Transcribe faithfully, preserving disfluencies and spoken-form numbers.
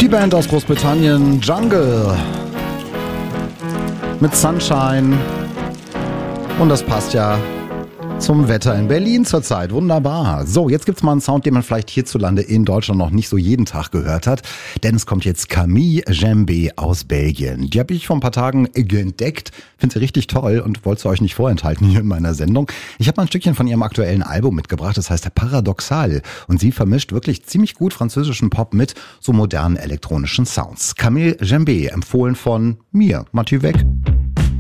Die Band aus Großbritannien, Jungle, mit Sunshine. Und das passt ja zum Wetter in Berlin zurzeit. Wunderbar. So, jetzt gibt's mal einen Sound, den man vielleicht hierzulande in Deutschland noch nicht so jeden Tag gehört hat. Denn es kommt jetzt Camille Jambé aus Belgien. Die habe ich vor ein paar Tagen entdeckt. Finde sie richtig toll und wollte sie euch nicht vorenthalten hier in meiner Sendung. Ich habe mal ein Stückchen von ihrem aktuellen Album mitgebracht. Das heißt Paradoxal. Und sie vermischt wirklich ziemlich gut französischen Pop mit so modernen elektronischen Sounds. Camille Jambé, empfohlen von mir, Mathieu Weck.